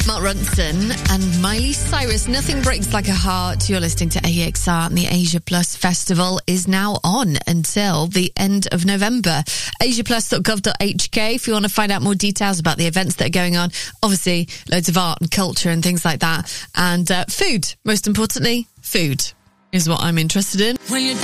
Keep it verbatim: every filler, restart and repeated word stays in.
Mark Ronson and Miley Cyrus. Nothing breaks like a heart. You're listening to A X R, and the Asia Plus Festival is now on until the end of November. asia plus dot gov dot h k if you want to find out more details about the events that are going on. Obviously, loads of art and culture and things like that. And uh, food, most importantly, food is what I'm interested in. When you